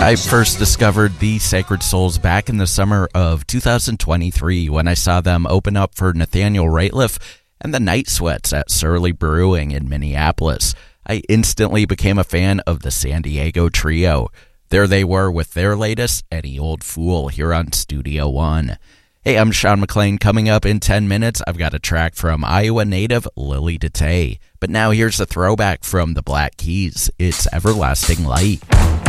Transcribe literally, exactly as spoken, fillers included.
I first discovered the Sacred Souls back in the summer of two thousand twenty-three when I saw them open up for Nathaniel Rateliff and the Night Sweats at Surly Brewing in Minneapolis. I instantly became a fan of the San Diego Trio. There they were with their latest, Any Old Fool, here on Studio One. Hey, I'm Sean McLean. Coming up in ten minutes, I've got a track from Iowa native Lily Detay. But now here's a throwback from the Black Keys. It's Everlasting Light.